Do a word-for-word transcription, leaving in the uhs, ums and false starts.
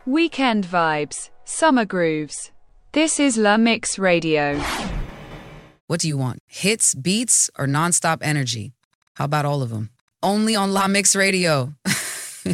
Weekend vibes, summer grooves. This is La Mix Radio. What do you want? Hits, beats, or nonstop energy? How about all of them? Only on La Mix Radio.